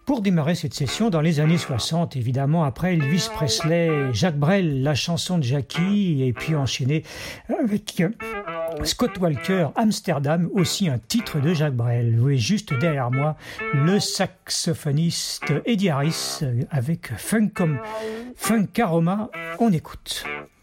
Pour démarrer cette session dans les années 60, évidemment, après Elvis Presley, Jacques Brel, la chanson de Jackie, et puis enchaîné avec Scott Walker, Amsterdam, aussi un titre de Jacques Brel. Vous voyez juste derrière moi le saxophoniste Eddie Harris avec Funk Aroma. On écoute.